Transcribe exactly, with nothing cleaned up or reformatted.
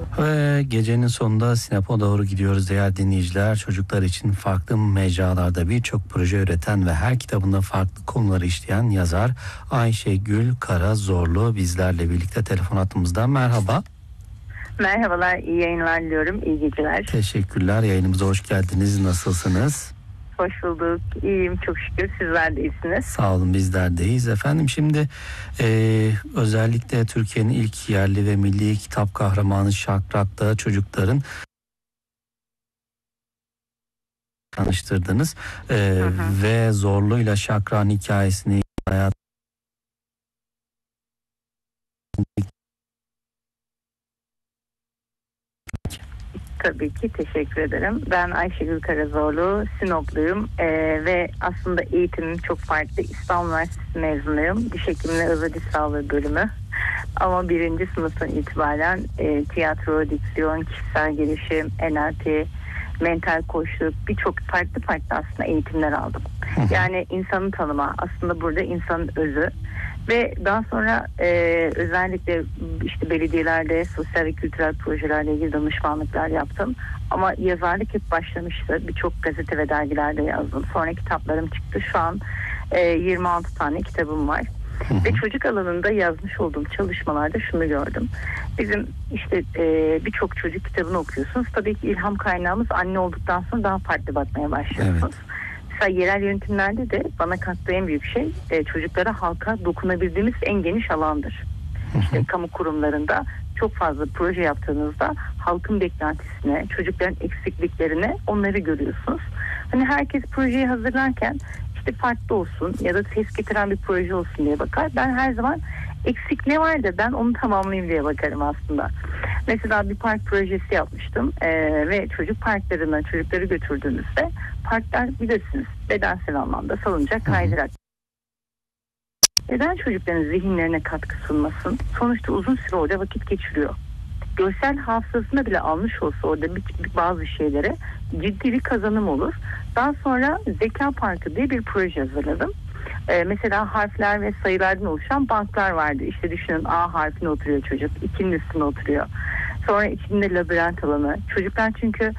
Ve gecenin sonunda Sinop'a doğru gidiyoruz değerli dinleyiciler. Çocuklar için farklı mecralarda birçok proje üreten ve her kitabında farklı konuları işleyen yazar Ayşegül Karazorlu bizlerle birlikte telefon hattımızda. Merhaba. Merhabalar, iyi yayınlar diliyorum, iyi geceler. Teşekkürler, yayınımıza hoş geldiniz. Nasılsınız? Hoş bulduk, iyiyim çok şükür, sizler de iyisiniz. Sağ olun, bizler de iyiyiz efendim. Şimdi e, özellikle Türkiye'nin ilk yerli ve milli kitap kahramanı Şakrak'ta çocukların tanıştırdınız e, Hı hı. ve Zorlu'yla Şakrak'ın hikayesini hayat Tabii ki, teşekkür ederim. Ben Ayşegül Karazorlu, Sinopluyum ee, ve aslında eğitimim çok farklı. İstanbul Üniversitesi mezunuyum. Diş hekimliği özel diş sağlığı bölümü. Ama birinci sınıftan itibaren e, tiyatro, diksiyon, kişisel gelişim, N L P, mental koçluk, birçok farklı farklı aslında eğitimler aldım. Yani insanı tanıma, aslında burada insanın özü. Ve daha sonra e, özellikle işte belediyelerde sosyal ve kültürel projelerle ilgili danışmanlıklar yaptım. Ama yazarlık hep başlamıştı. Birçok gazete ve dergilerde yazdım. Sonra kitaplarım çıktı. Şu an e, yirmi altı tane kitabım var. Hı hı. Ve çocuk alanında yazmış olduğum çalışmalarda şunu gördüm. Bizim işte e, birçok çocuk kitabını okuyorsunuz. Tabii ki ilham kaynağımız anne olduktan sonra daha farklı bakmaya başlıyorsunuz. Evet. Mesela yerel yönetimlerde de bana kattığı en büyük şey e, çocuklara, halka dokunabildiğimiz en geniş alandır. Hı hı. İşte kamu kurumlarında çok fazla proje yaptığınızda halkın beklentisine, çocukların eksikliklerine onları görüyorsunuz. Hani herkes projeyi hazırlarken işte farklı olsun ya da ses getiren bir proje olsun diye bakar. Ben her zaman eksik ne var da ben onu tamamlayayım diye bakarım aslında. Mesela bir park projesi yapmıştım ee, ve çocuk parklarına çocukları götürdüğümüzde parklar bilirsiniz bedensel anlamda salıncak, kaydırak. Neden çocukların zihinlerine katkı sunmasın? Sonuçta uzun süre orada vakit geçiriyor. Görsel hafızasına bile almış olsa orada bir, bir bazı şeylere ciddi bir kazanım olur. Daha sonra Zeka Parkı diye bir proje hazırladım. Ee, mesela harfler ve sayılardan oluşan banklar vardı. İşte düşünün, A harfine oturuyor çocuk, ikinin üstüne oturuyor. Sonra içinde labirent alanı. Çocuklar çünkü